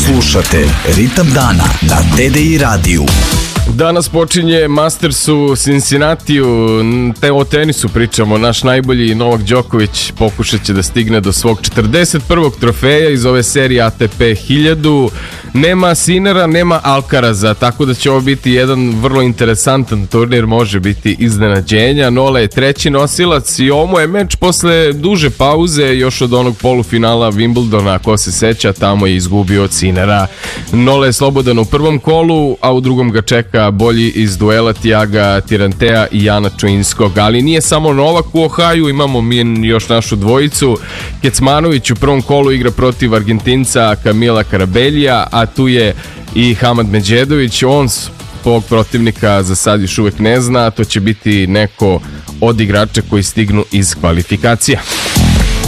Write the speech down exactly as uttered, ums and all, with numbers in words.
Slušate Ritam dana na T D I radiju. Danas počinje Masters u Cincinnatiju, te o tenisu pričamo. Naš najbolji Novak Đoković pokušat će da stigne do svog četrdeset prvog trofeja iz ove serije A T P hiljadu. Nema Sinera, nema Alcaraza, tako da će ovo biti jedan vrlo interesantan turnir, može biti iznenađenja. Nole je treći nosilac i ovo je meč posle duže pauze, još od onog polufinala Wimbledona, ko se seća, tamo je izgubio od Sinera. Nole je slobodan u prvom kolu, a u drugom ga čeka bolji iz duela Tiaga Tirantea i Jana Čuinskog. Ali nije samo Novak u Ohaju, imamo mi još našu dvojicu. Kecmanović u prvom kolu igra protiv Argentinca Kamila Karabelija, a tu je i Hamad Medžedović. On ovog protivnika za sad još uvek ne zna, to će biti neko od igrača koji stignu iz kvalifikacija.